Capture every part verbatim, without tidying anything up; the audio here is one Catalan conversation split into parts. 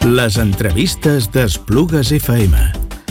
Les entrevistes d'Esplugues F M.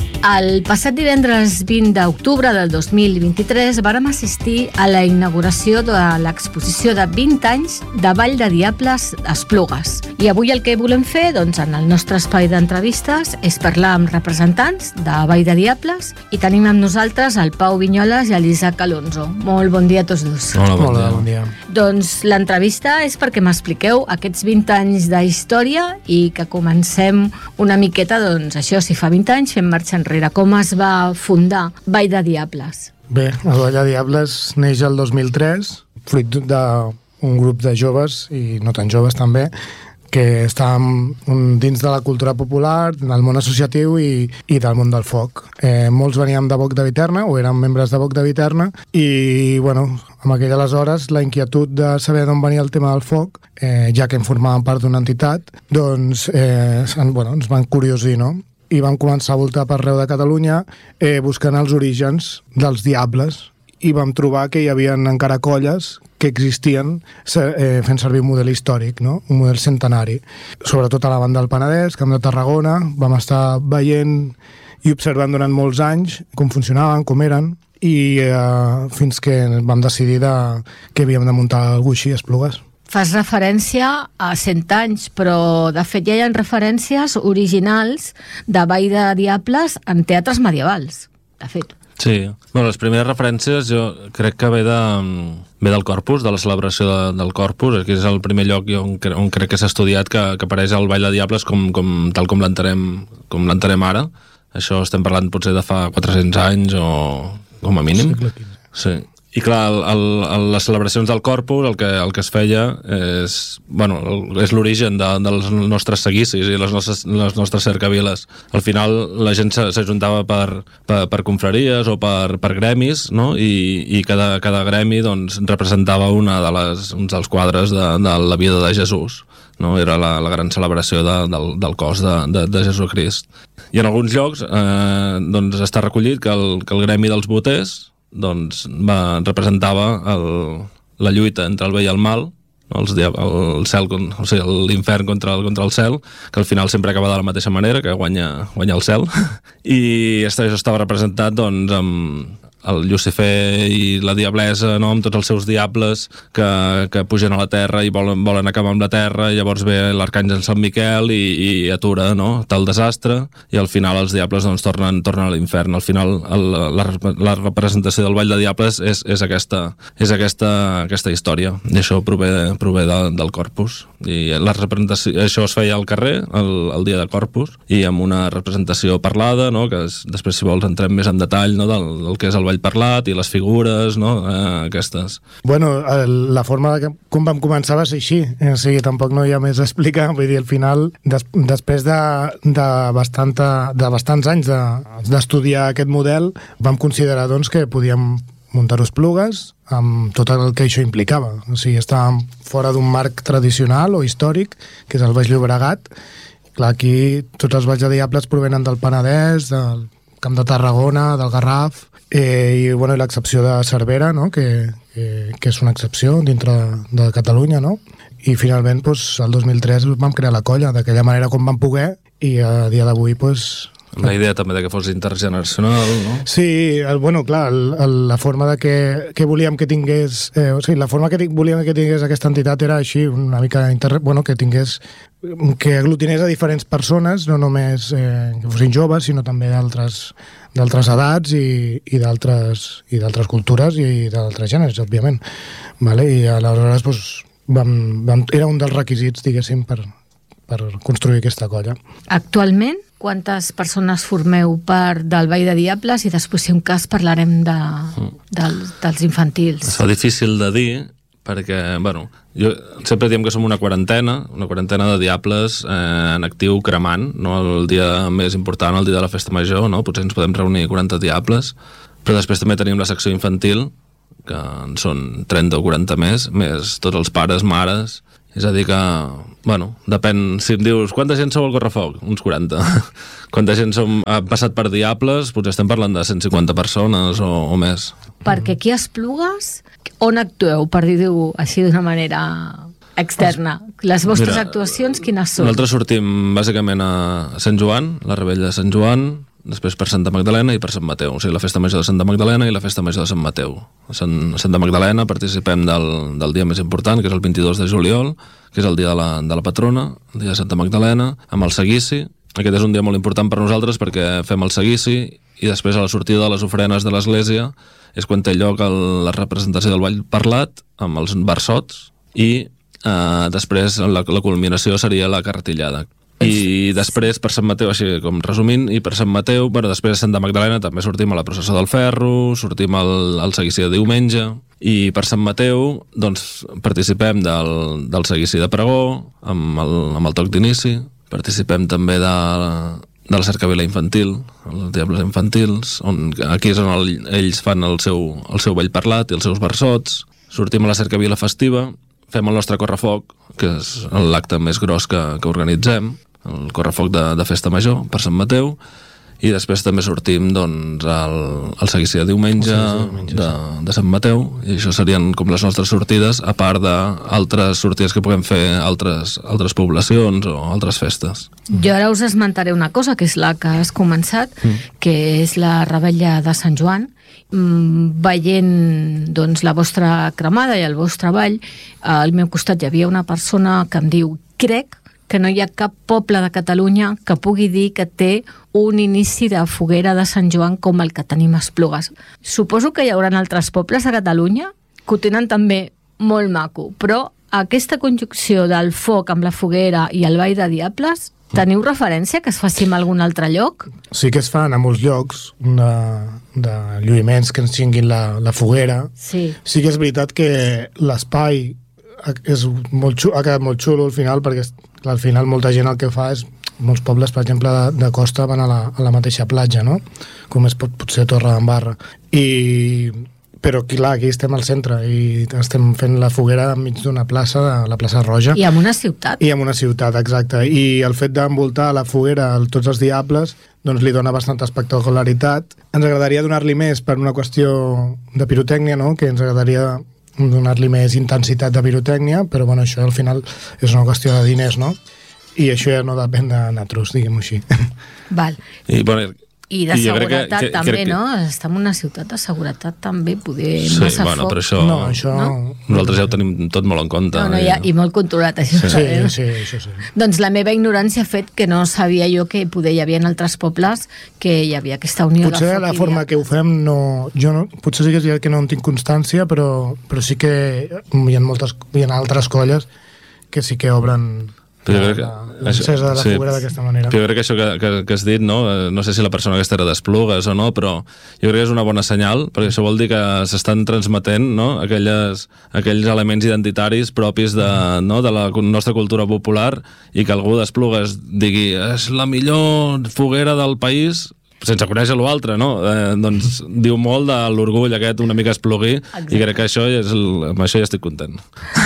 El passat divendres vint d'octubre del dos mil vint-i-tres vàrem assistir a la inauguració de l'exposició de vint anys de Vall de Diables Esplugues. I avui el que volem fer, doncs, en el nostre espai d'entrevistes és parlar amb representants de Vall de Diables i tenim amb nosaltres el Pau Vinyoles i l'Isaac Alonso. Molt bon dia a tots dos. Hola, bon dia. bon dia. Doncs l'entrevista és perquè m'expliqueu aquests vint anys de història i que comencem una miqueta, doncs, això, si fa vint anys fem marxa enrere. Com es va fundar Vall de Diables? Bé, el Vall de Diables neix el dos mil tres, fruit d'un grup de joves, i no tan joves també, que estàvem dins de la cultura popular, del món associatiu i, i del món del foc. Eh, molts veníem de Boc de Viterna, o érem membres de Boc de Viterna, i, bueno, en aquelles hores, la inquietud de saber d'on venia el tema del foc, eh, ja que en formàvem part d'una entitat, doncs, eh, bueno, ens van curiosir, no?, i vam començar a voltar per arreu de Catalunya eh, buscant els orígens dels diables, i vam trobar que hi havia encara colles que existien eh, fent servir un model històric, no? Un model centenari. Sobretot a la banda del Penedès, Camp de Tarragona, vam estar veient i observant durant molts anys com funcionaven, com eren, i eh, fins que vam decidir de, que havíem de muntar alguna així, Esplugues. Fas referència a cent anys, però de fet ja hi ha referències originals de Vall de Diables en teatres medievals, de fet. Sí, bueno, les primeres referències jo crec que ve, de, ve del Corpus, de la celebració de, del Corpus. Aquí és el primer lloc on, on crec que s'ha estudiat que, que apareix el Vall de Diables com, com, tal com l'entenem com l'entenem ara. Això estem parlant potser de fa quatre-cents anys o com a mínim. Segle quinze. Sí. I clar, el, el, el, les celebracions del Corpus, el que, el que es feia és, bueno, és l'origen de, dels nostres seguicis i les nostres, les nostres cercaviles. Al final la gent s'ajuntava per, per, per confraries o per, per gremis, no? I, i cada, cada gremi doncs, representava una de les, uns dels quadres de, de la vida de Jesús. No? Era la, la gran celebració de, del, del cos de, de, de Jesucrist. I en alguns llocs eh, doncs, està recollit que el, que el gremi dels boters doncs va, representava el, la lluita entre el bé i el mal, no? Els, el cel, o sigui, l'infern contra el, contra el cel, que al final sempre acaba de la mateixa manera, que guanya, guanya el cel. I això estava representat doncs, amb el Llucifer i la Diablesa, no? Amb tots els seus diables que, que pugen a la terra i volen, volen acabar amb la terra, i llavors ve l'arcàngel Sant Miquel i, i atura, no?, tal desastre, i al final els diables doncs, tornen, tornen a l'infern. Al final el, la, la representació del Vall de Diables és, és, aquesta, és aquesta, aquesta història, i això prové, prové de, del Corpus. I la representació, això es feia al carrer el, el dia de Corpus, i amb una representació parlada, no?, que és, després si vols entrem més en detall, no?, del, del que és el Vall parlat i les figures, no?, eh, aquestes. Bueno, la forma de com vam començar va ser així, o sigui, tampoc no hi ha més a explicar, vull dir, al final, des, després de, de, bastanta, de bastants anys d'estudiar de, aquest model, vam considerar, doncs, que podíem muntar-ho Esplugues amb tot el que això implicava. O sigui, estàvem fora d'un marc tradicional o històric, que és el Baix Llobregat. Clar, aquí tots els Valls de Diables provenen del Penedès, del Camp de Tarragona, del Garraf, eh, i bueno, l'excepció de Cervera, no?, que, que, que és una excepció dintre de, de Catalunya, no? I finalment, doncs, el dos mil tres vam crear la colla d'aquella manera com vam poder, i a dia d'avui, doncs... La idea també de que fos intergeneracional, no? Sí, el, bueno, clar, el, el, la forma de que, que volíem que tingués... Eh, o sigui, la forma que volíem que tingués aquesta entitat era així, una mica... Inter, bueno, que tingués... que aglutinés a diferents persones, no només eh, que fossin joves, sinó també d'altres d'altres edats i, i d'altres cultures i d'altres gèneres, òbviament. Vale? I aleshores doncs, vam, vam, era un dels requisits, diguéssim, per, per construir aquesta colla. Actualment, quantes persones formeu part del Vall de Diables? I després, si un cas, parlarem de, dels, dels infantils. És difícil de dir, perquè, bueno, jo sempre diem que som una quarantena, una quarantena de diables eh, en actiu cremant, no? El dia més important, el dia de la festa major, no? Potser ens podem reunir quaranta diables, però després també tenim la secció infantil, que en són trenta o quaranta més, més tots els pares, mares, és a dir que, bueno, depèn, si em dius quanta gent sou al Correfoc? Uns quaranta. Quanta gent som, ha passat per diables? Potser estem parlant de cent cinquanta persones o, o més. Perquè aquí a Esplugues, on actueu, per dir-ho així d'una manera externa. Les vostres Mira, actuacions, quines són? Nosaltres sortim bàsicament a Sant Joan, la Rebella de Sant Joan, després per Santa Magdalena i per Sant Mateu. O sigui, la Festa Major de Santa Magdalena i la Festa Major de Sant Mateu. A Sant, Santa Magdalena participem del, del dia més important, que és el vint-i-dos de juliol, que és el dia de la, de la patrona, el dia de Santa Magdalena, amb el seguici. Aquest és un dia molt important per nosaltres perquè fem el seguici i després a la sortida de les ofrenes de l'església és quan té lloc el, la representació del ball parlat amb els versots i eh, després la, la culminació seria la carretillada. I després per Sant Mateu, així com resumint, i per Sant Mateu, bueno, després de Santa Magdalena també sortim a la processó del Ferro, sortim al, al seguici de diumenge, i per Sant Mateu doncs participem del, del seguici de pregó amb el, amb el toc d'inici, participem també de, de la cercavila infantil, els diables infantils, on aquí és on el, ells fan el seu, el seu ball parlat i els seus versots, sortim a la cercavila festiva, fem el nostre correfoc, que és l'acte més gros que, que organitzem, el correfoc de, de Festa Major per Sant Mateu, i després també sortim doncs, al, al seguici de diumenge, de, diumenge de, de Sant Mateu, i això serien com les nostres sortides, a part d'altres sortides que puguem fer a altres, altres poblacions o altres festes. Jo ara us esmentaré una cosa, que és la que has començat, mm. que és la Rebella de Sant Joan. Mm, veient doncs, la vostra cremada i el vostre ball, al meu costat hi havia una persona que em diu: crec que no hi ha cap poble de Catalunya que pugui dir que té un inici de foguera de Sant Joan com el que tenim a Esplugues. Suposo que hi haurà altres pobles a Catalunya que ho tenen també molt maco, però aquesta conjunció del foc amb la foguera i el ball de diables, teniu referència que es faci en algun altre lloc? Sí que es fan a molts llocs de, de lluïments que ens tinguin la, la foguera. Sí. Sí que és veritat que l'espai és molt xulo, ha quedat molt xulo al final, perquè al final molta gent el que fa és, molts pobles, per exemple, de, de costa van a la, a la mateixa platja, no? Com és pot, potser Torredembarra. I, però clar, aquí estem al centre i estem fent la foguera enmig d'una plaça, de la plaça Roja. I en una ciutat. I en una ciutat, exacte. I el fet d'envoltar la foguera a tots els diables doncs li dona bastanta espectacularitat. Ens agradaria donar-li més per una qüestió de pirotècnia, no? Que ens agradaria donar-li més intensitat de pirotècnia, però bueno, això al final és una qüestió de diners, no? I això ja no depèn de nosaltres, diguem-ho així. Val. I, bueno, I de I seguretat que, que, també, que... no? Estem en una ciutat de seguretat també, poder sí, massa bueno, foc. però això, no, això... No? Nosaltres ja ho tenim tot molt en compte. No, no, ja, i molt controlat, això. Sí, sí, sí, això sí. Doncs la meva ignorància ha fet que no sabia jo que poder hi havia en altres pobles que hi havia aquesta unió potser de foc. la forma que ho fem no... Jo no, potser sí que és veritat que no en tinc constància, però, però sí que hi ha, moltes, hi ha altres colles que sí que obren però jo crec que, l'encesa de la sí, foguera d'aquesta manera. Però jo crec que això que, que, que has dit, no? No sé si la persona aquesta era d'Esplugues o no, però jo crec que és una bona senyal, perquè això vol dir que s'estan transmetent, no? Aquelles, aquells elements identitaris propis de, no? de la nostra cultura popular, i que algú d'Esplugues digui és la millor foguera del país, sense conèixer l'altre, no? Eh, doncs diu molt de l'orgull aquest una mica espluguí. Exacte. I crec que això és el, amb això ja estic content.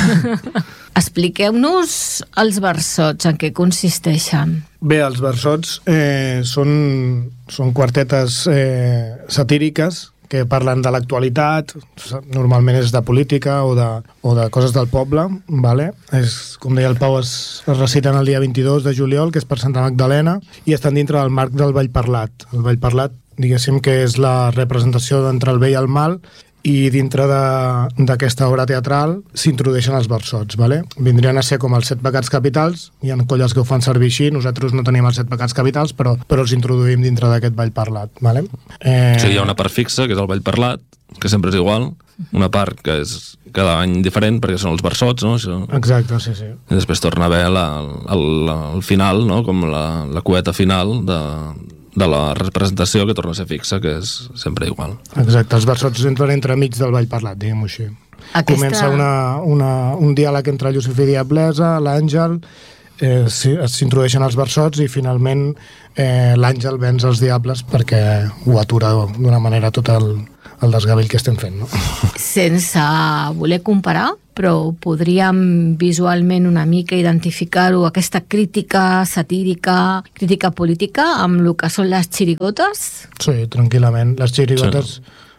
Expliqueu-nos els versots, en què consisteixen. Bé, els versots eh, són, són quartetes eh, satíriques que parlen de l'actualitat, normalment és de política o de, o de coses del poble, vale? És, com deia el Pau, es, es reciten el dia vint-i-dos de juliol, que és per Santa Magdalena, i estan dintre del marc del ball parlat. El ball parlat, diguéssim que és la representació d'entre el bé i el mal, i dintre d'aquesta obra teatral s'introdueixen els versots, vale? Vindrien a ser com els set pecats capitals, hi ha colles que ho fan servir així, nosaltres no tenim els set pecats capitals, però, però els introduïm dintre d'aquest ball parlat, vale? Eh... O sigui, hi ha una part fixa, que és el ball parlat, que sempre és igual, una part que és cada any diferent, perquè són els versots, no? Això... Exacte, sí, sí. I després torna a haver la, el, el final, no? Com la, la cueta final de... de la representació, que torna a ser fixa, que és sempre igual. Exacte, els versots entren entre mig del ball parlat, diguem-ho així. Aquesta... Comença una, una, un diàleg entre Llucifer i Diablesa, l'Àngel, eh, s'introdueixen els versots i finalment eh, l'Àngel venç els diables perquè ho atura d'una manera tot el, el desgavell que estem fent, no? Sense voler comparar, però podríem visualment una mica identificar-ho, aquesta crítica satírica, crítica política, amb el que són les xirigotes? Sí, tranquil·lament. Les xirigotes sí.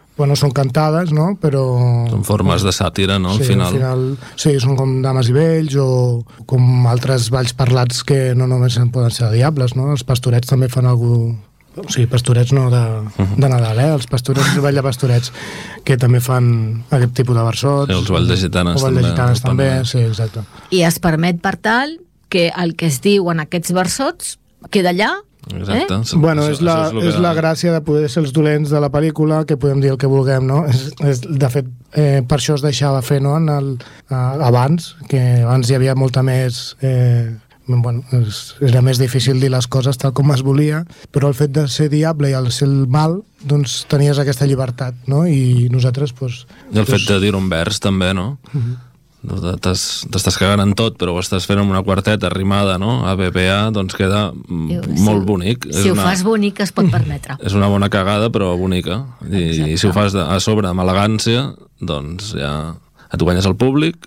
bueno, són cantades, no? Però... Són formes de sàtira, no? Al sí, final. al final. Sí, són com dames i vells o com altres balls parlats que no només poden ser de diables, no? Els pastorets també fan algú... O sigui, pastorets no de, de Nadal, eh? Els pastorets, el ball de pastorets, que també fan aquest tipus de versots. Sí, els balls de gitanes o ball de també. gitanes també, sí, exacte. I es permet, per tal, que el que es diu en aquests versots queda allà. Exacte. Eh? Això, Bueno, és la, això és, és la gràcia de poder ser els dolents de la pel·lícula, que podem dir el que vulguem, no? És, és, de fet, eh, per això es deixava fer, no? En el, eh, abans, que abans hi havia molta més... Eh, bueno, és, era més difícil dir les coses tal com es volia, però el fet de ser diable i el ser el mal, doncs tenies aquesta llibertat, no? I nosaltres, doncs... I el fet de dir un vers, també, no? Uh-huh. T'estàs cagant en tot, però ho estàs fent amb una quarteta rimada, no? A B B A, doncs queda Diu, molt si, bonic. Si és ho una, fas bonic es pot permetre. És una bona cagada, però bonica. I, i si ho fas de, a sobre amb elegància, doncs ja et guanyes el públic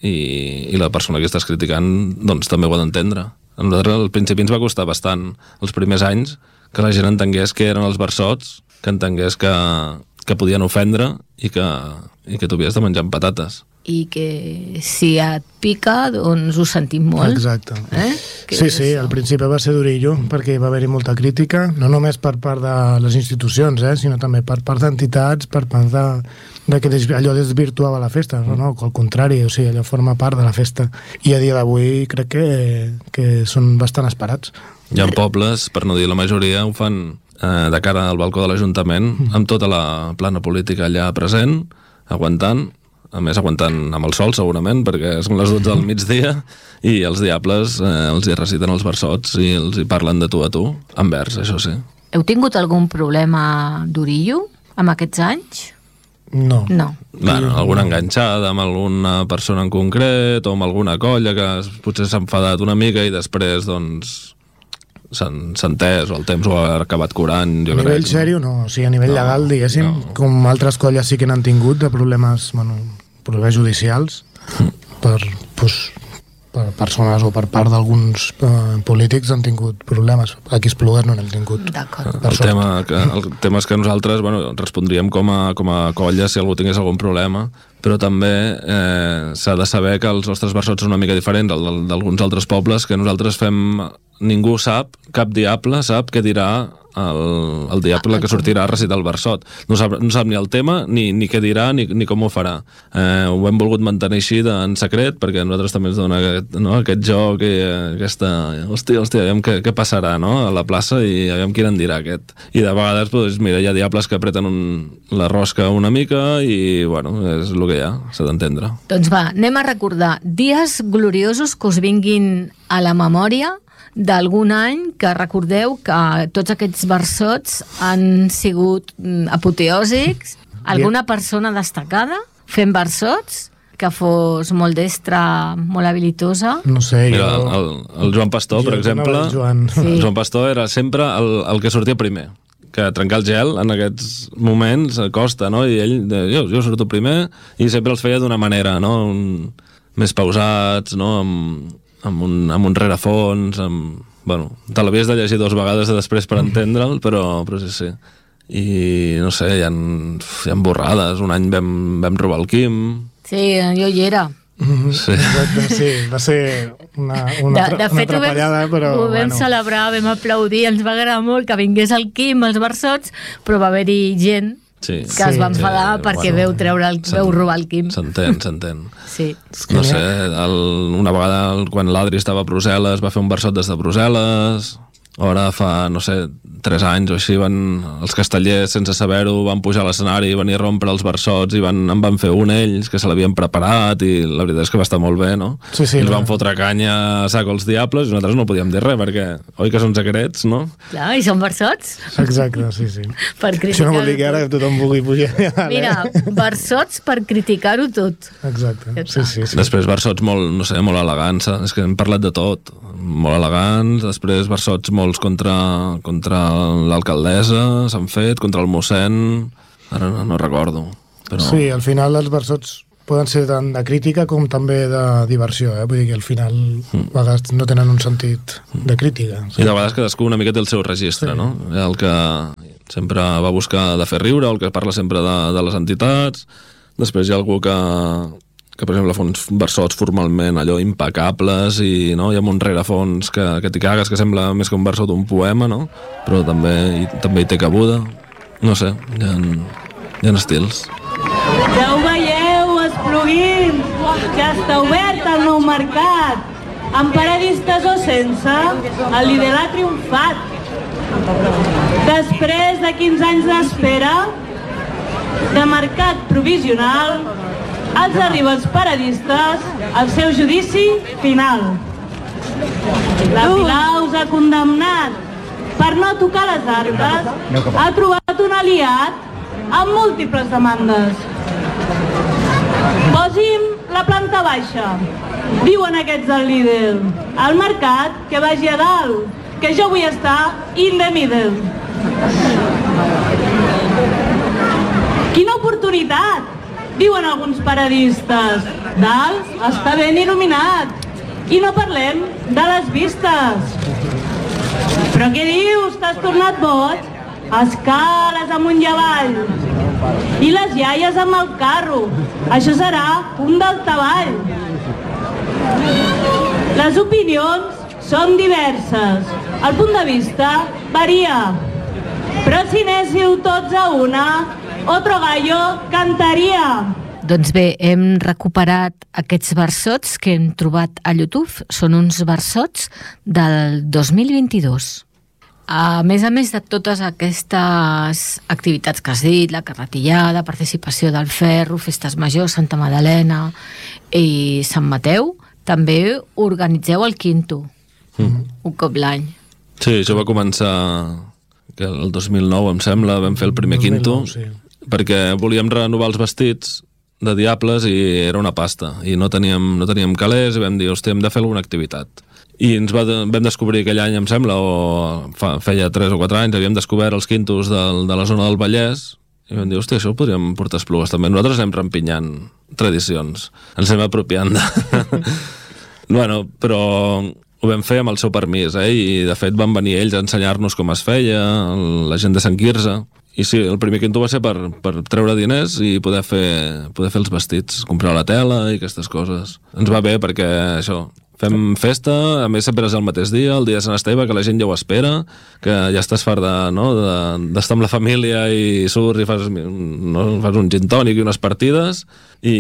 i, i la persona que estàs criticant doncs també ho ha d'entendre. A nosaltres al principi ens va costar bastant els primers anys que la gent entengués que eren els versots, que entengués que, que podien ofendre i que, i que t'ho havies de menjar amb patates. I que si et pica, doncs ho sentim molt. Exacte. Eh? Que Sí, és sí, això. al principi va ser durillo, perquè va haver-hi molta crítica, no només per part de les institucions, eh, sinó també per part d'entitats, per part de, de que des, allò desvirtuava la festa, no, no, al contrari, o sigui, allò forma part de la festa. I a dia d'avui crec que, que són bastant esperats. Hi ha pobles, per no dir la majoria, ho fan eh, de cara al balcó de l'Ajuntament, amb tota la plana política allà present, aguantant, a més aguantant amb el sol segurament, perquè són les dotze del migdia, i els diables eh, els hi reciten els versots i els hi parlen de tu a tu, en vers, això sí. Heu tingut algun problema d'orillo amb aquests anys? No. No. Bueno, alguna enganxada amb alguna persona en concret o amb alguna colla que potser s'ha enfadat una mica i després, doncs, s'ha entès o el temps ho ha acabat curant, jo A nivell crec. sèrio no, o sigui, a nivell No, legal, diguéssim, no. com altres colles sí que n'han tingut de problemes, bueno, problemes judicials per, pues, per persones o per part d'alguns eh, polítics han tingut problemes. Aquí a Esplugues no n'hem tingut. D'acord. Per El sort. tema, que, el tema és que nosaltres bueno, respondríem com a, com a colla si algú tingués algun problema, però també eh, s'ha de saber que els nostres versots són una mica diferents del- d'alguns altres pobles, que nosaltres fem... Ningú sap, cap diable sap què dirà el, el diable que sortirà a recitar el versot. No sap, no sap ni el tema, ni, ni què dirà, ni, ni com ho farà. Eh, ho hem volgut mantenir així de, en secret, perquè a nosaltres també ens dona aquest, no, aquest joc i eh, aquesta... Hòstia, hòstia, aviam què, què passarà, no?, a la plaça i aviam quin en dirà aquest. I de vegades, doncs, mira, hi ha diables que apreten un, la rosca una mica i, bueno, és el que hi ha, s'ha d'entendre. Doncs va, anem a recordar dies gloriosos que us vinguin a la memòria d'algun any que recordeu que tots aquests versots han sigut mm, apoteòsics. Alguna persona destacada fent versots que fos molt destra, molt habilitosa? No sé, Mira, jo... el, el Joan Pastor, jo per que no exemple, veig Joan. Sí. el Joan Pastor era sempre el, el que sortia primer, que trencar el gel en aquests moments costa, no? I ell, de, jo, jo surto primer, i sempre els feia d'una manera, no? Un, més pausats, no? Amb, amb, un, amb un rerefons, amb... Bueno, te l'havies de llegir dues vegades després per entendre'l, però, però sí, sí. I, no sé, hi ha, hi ha borrades. Un any vam, vam robar el Quim. Sí, jo hi era. Sí. Exacte, sí, va ser una, una, De, de una fet, ho vam, atrapallada, però... ho vam bueno. celebrar, vam aplaudir, ens va agradar molt que vingués el Quim, els versots, però va haver-hi gent Sí. que es va enfadar Sí, perquè bueno, veu treure el, veu robar el Quim. S'entén, s'entén. Sí. No sé, el, una vegada quan l'Adri estava a Brussel·les va fer un versot des de Brussel·les. Ara fa, no sé, tres anys o així, van, els castellers, sense saber-ho, van pujar a l'escenari, van ir a rompre els versots i van, en van fer un ells, que se l'havien preparat, i la veritat és que va estar molt bé, no? Sí, sí, I els no. van fotre canya a saco els diables, i nosaltres no podíem dir res, perquè, oi que són secrets, no? Clar, i són versots Exacte, sí, sí. per Això criticar-ho no vol dir que ara tot. tothom vulgui pujar a dalt, eh? Mira, versots per criticar-ho tot. Exacte, Ja sí, està. sí, sí. Després versots molt, no sé, molt elegants, és que hem parlat de tot, molt elegants, després versots molts contra, contra l'alcaldessa, s'han fet, contra el mossèn, ara no, no recordo. Però... Sí, al final els versots poden ser tant de crítica com també de diversió, eh? Vull dir que al final a vegades no tenen un sentit de crítica. I de vegades cadascú una mica té el seu registre, Sí. no? El que... sempre va buscar de fer riure, el que parla sempre de, de les entitats. Després hi ha algú que, que per exemple, fa uns versots formalment allò impecables i, no, hi ha un rerefons que, que t'hi cagues, que sembla més que un versot d'un poema, no? Però també, i, també hi té cabuda. No sé, hi ha, hi ha estils. Ja ho veieu, Espluguins, ja està obert el nou mercat. Amb paradistes o sense, el Lidl ha triomfat. Després de quinze anys d'espera, de mercat provisional, els arriba els paradistes al seu judici final. La Pilau us ha condemnat per no tocar les arques, ha trobat un aliat amb múltiples demandes. Posi'm la planta baixa. Diuen aquests del Lidl, al mercat que vagi a dalt, que jo vull estar in the middle. Quina oportunitat, diuen alguns paradistes. Dalt està ben il·luminat. I no parlem de les vistes. Però què dius? T'has tornat boig? Escales amunt i avall. I les iaies amb el carro. Això serà un daltavall. Les opinions són diverses, el punt de vista varia, però si anéssiu tots a una, otro gallo cantaria. Doncs bé, hem recuperat aquests versots que hem trobat a YouTube. Són uns versots del dos mil vint-i-dos. A més a més de totes aquestes activitats que has dit, la carretillada, participació del ferro, festes majors, Santa Madalena i Sant Mateu, també organitzeu el Quinto, mm. un cop l'any. Sí, això va començar que el dos mil nou, em sembla, vam fer el primer dos mil nou, Quinto, sí. Perquè volíem renovar els vestits de diables i era una pasta, i no teníem, no teníem calés, i vam dir, hòstia, hem de fer alguna activitat. I ens va, vam descobrir aquell any, em sembla, o fa, feia tres o quatre anys, havíem descobert els Quintos del, de la zona del Vallès, i vam dir, hòstia, això ho podríem portar a Esplugues també. Nosaltres anem rempinyant tradicions, ens anem apropiant de... bueno, però ho vam fer amb el seu permís, eh? I de fet van venir ells a ensenyar-nos com es feia, la gent de Sant Quirze, i sí, el primer Quinto va ser per, per treure diners i poder fer, poder fer els vestits, comprar la tela i aquestes coses. Ens va bé perquè això, fem festa, a més sempre és el mateix dia, el dia de Sant Esteve, que la gent ja ho espera, que ja estàs fart de, no, de, d'estar amb la família i surts i fas, no, fas un gin tònic i unes partides i,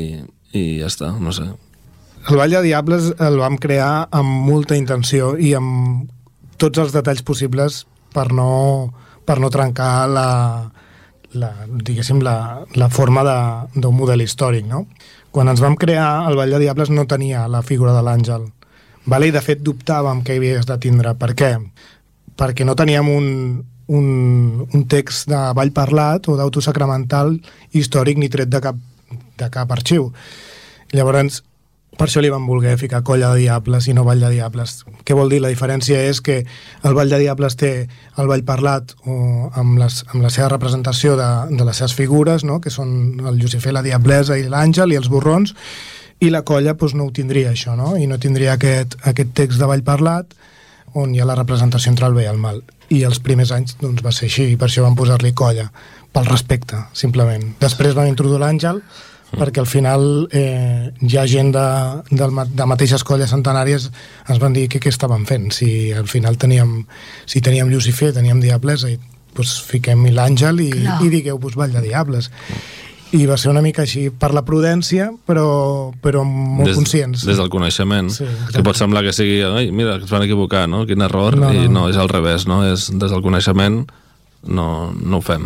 i ja està, no sé. El Ball de Diables el vam crear amb molta intenció i amb tots els detalls possibles per no, per no trencar la, la, diguéssim, la, la forma d'un model històric, no? Quan ens vam crear, el Ball de Diables no tenia la figura de l'àngel. Vale? I de fet dubtàvem que hi havies de tindre. Per què? Perquè no teníem un, un, un text de ball parlat o d'autosacramental històric ni tret de cap, de cap arxiu. Llavors, per això li vam voler ficar Colla de Diables i no Ball de Diables. Què vol dir? La diferència és que el Ball de Diables té el ball parlat o amb, les, amb la seva representació de, de les seves figures, no? Que són el Llucifer, la Diablesa i l'Àngel i els borrons, i la colla doncs, no ho tindria això, no? I no tindria aquest, aquest text de ball parlat on hi ha la representació entre el bé i el mal. I els primers anys doncs, va ser així, i per això vam posar-li colla, pel respecte, simplement. Després vam introduir l'Àngel, perquè al final eh, hi ha gent de, de, de mateixes colles centenàries ens van dir que què estàvem fent, si al final teníem, si teníem Llucifer, teníem Diablesa, i doncs fiquem l'Àngel i, i digueu pues, Ball de Diables. I va ser una mica així per la prudència, però, però molt des, conscients. Des del coneixement. Sí, que pot semblar que sigui, ai, mira, que es van equivocar, no? Quin error, no, i no, és al revés, no? És, des del coneixement no, no ho fem.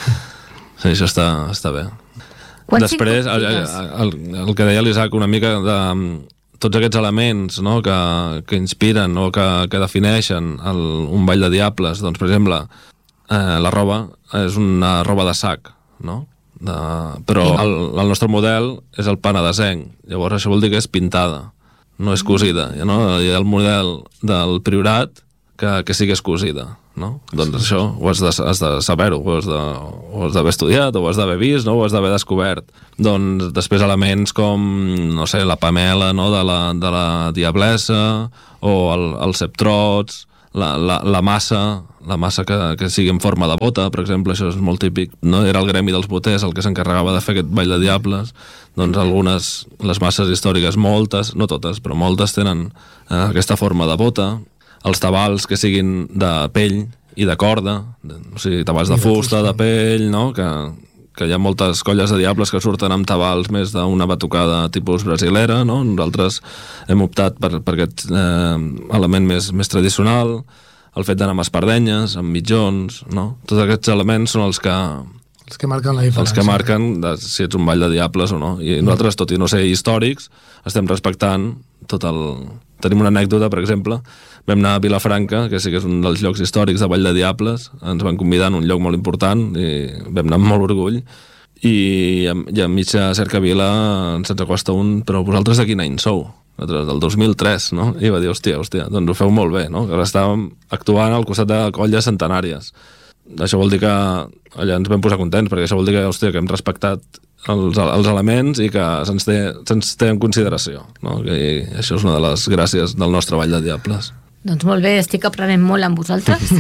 Sí, això està, està bé. Quan Després, el, el, el que deia l'Isaac una mica de tots aquests elements, no, que, que inspiren o que, que defineixen el, un ball de diables, doncs, per exemple, eh, la roba és una roba de sac, no? De, però el, el nostre model és el panadesenc, llavors això vol dir que és pintada, no és cosida, no? Hi ha el model del priorat que, que sí que és cosida, no? Doncs això ho has de, has de saber-ho, ho has de, ho has d'haver estudiat, o ho has d'haver vist, no? Ho has d'haver descobert. Doncs després elements com, no sé, la pamela, no? de, la, de la Diablesa, o el, els ceptrots, la, la, la massa, la massa que, que sigui en forma de bota, per exemple, això és molt típic, no? Era el gremi dels boters el que s'encarregava de fer aquest ball de diables, doncs algunes, les masses històriques, moltes, no totes, però moltes tenen eh, aquesta forma de bota, els tabals que siguin de pell i de corda, o sigui, tabals de fusta, de pell, no? Que, que hi ha moltes colles de diables que surten amb tabals més d'una batucada tipus brasilera, no? Nosaltres hem optat per, per aquest eh, element més, més tradicional, el fet d'anar amb espardenyes, amb mitjons, no? Tots aquests elements són els que... Els que marquen la diferència. Els que marquen de, si ets un ball de diables o no. I nosaltres, tot i no ser històrics, estem respectant tot el... Tenim una anècdota, per exemple, vam anar a Vilafranca, que sí que és un dels llocs històrics de Ball de Diables, ens van convidar en un lloc molt important i vam anar amb molt orgull, i a, i a mitja cercavila ens acosta un, però vosaltres de quin any sou? Nosaltres del dos mil tres, no? I va dir, hòstia, hòstia, doncs ho feu molt bé, no? Ara estàvem actuant al costat de colles centenàries. Això vol dir que allà ens vam posar contents, perquè això vol dir que, hòstia, que hem respectat els, els elements i que se'ns té, se'ns té en consideració, no? I això és una de les gràcies del nostre Ball de Diables. Doncs molt bé, estic aprenent molt amb vosaltres.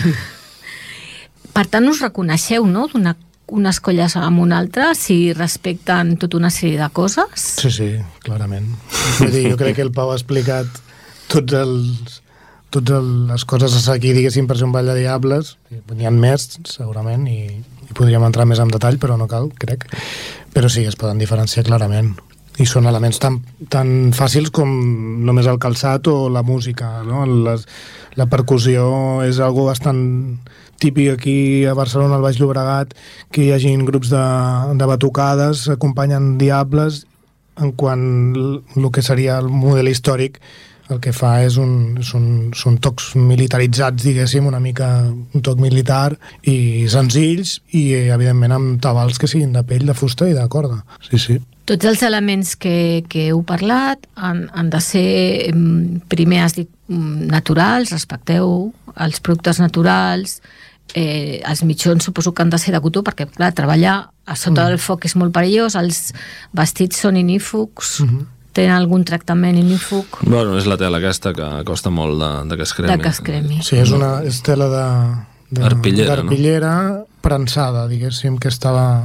Per tant, us reconeixeu, no?, d'una unes colles amb una altra, si respecten tota una sèrie de coses? Sí, sí, clarament. Vull dir, jo crec que el Pau ha explicat tots els totes les coses a seguir, diguéssim, per ser un Ball de Diables. N'hi ha més, segurament, i, i podríem entrar més en detall, però no cal, crec. Però sí, es poden diferenciar clarament. I són elements tan, tan fàcils com només el calçat o la música, no? Les, la percussió és algo bastant típic aquí a Barcelona, al Baix Llobregat, que hi hagin grups de, de batucades, acompanyen diables, en quan el que seria el model històric el que fa és un, són, són tocs militaritzats, diguéssim, una mica un toc militar i senzills i, evidentment, amb tabals que siguin de pell, de fusta i de corda. Sí, sí. Tots els elements que, que heu parlat han, han de ser, primer has dit, naturals, respecteu els productes naturals, eh, els mitjons suposo que han de ser de cotó, perquè, clar, treballar a sota mm. del foc és molt perillós, els vestits són inífugs, mm-hmm. tenen algun tractament inífug? Bueno, és la tela aquesta que costa molt de, de que es cremi. De que es cremi. Sí, és una és tela de, de arpillera, d'arpillera, no? Prensada, diguéssim, que estava...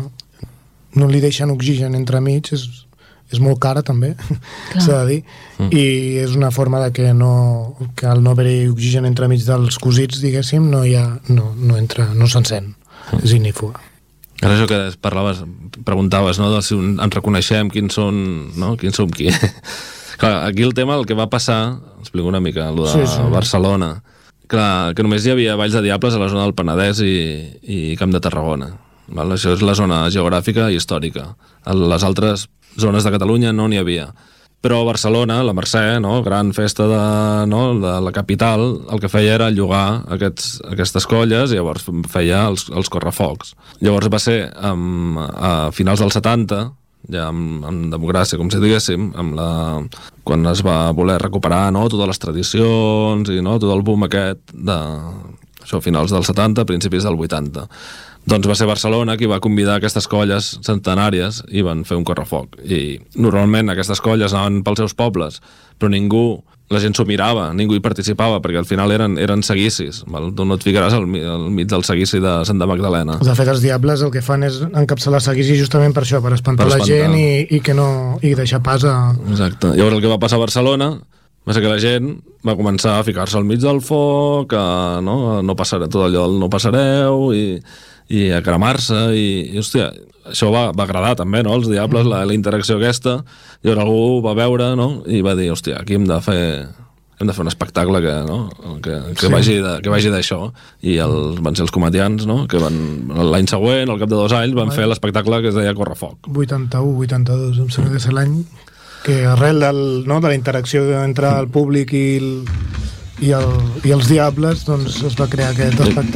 No li deixen oxigen entremig, és, és molt cara també, s'ha de dir, mm. i és una forma de que no que al no haver-hi oxigen entremig dels cosits, diguéssim, no hi ha, no, no entra, no s'encén, mm. és ignífuga. Ara això que parlaves, preguntaves, no?, de si ens reconeixem, quins són, no?, quins som qui. Clar, aquí el tema, el que va passar, explico una mica, el de sí, sí. Barcelona, clar, que només hi havia Valls de Diables a la zona del Penedès i, i Camp de Tarragona. Val? Això és la zona geogràfica i històrica. A les altres zones de Catalunya no n'hi havia. Però a Barcelona, la Mercè, no?, gran festa de, no?, de la capital, el que feia era llogar aquests, aquestes colles i llavors feia els, els correfocs. Llavors va ser um, a finals dels setanta, ja amb, amb democràcia, com si diguéssim, amb la, quan es va voler recuperar, no?, totes les tradicions i, no?, tot el boom aquest de... Això, finals dels setanta, principis del vuitanta. Doncs va ser Barcelona qui va convidar aquestes colles centenàries i van fer un correfoc. I normalment aquestes colles anaven pels seus pobles, però ningú, la gent s'ho mirava, ningú hi participava, perquè al final eren, eren seguicis. Val? Tu no et ficaràs al, al mig del seguici de Santa Magdalena. De fet, els diables el que fan és encapçalar seguici justament per això, per espantar, per espantar. la gent i, i, que no, i deixar pas a... Exacte. Llavors el que va passar a Barcelona va ser que la gent va començar a ficar-se al mig del foc, a no, a no passar tot allò, no passareu, i, i a cremar-se, i, i hòstia, això va, va agradar també, no?, els diables, la, la interacció aquesta, i llavors algú va veure, no?, i va dir, hòstia, aquí hem de fer hem de fer un espectacle que, no?, que, que, sí. vagi de, que vagi d'això, i els, van ser els comedians, no?, que van l'any següent, al cap de dos anys, van fer l'espectacle que es deia Correfoc. vuitanta-u, vuitanta-dos, em sembla que és l'any que arrel del, no, de la interacció entre el públic i, el, i, el, i els diables, doncs es va crear aquest espectacle.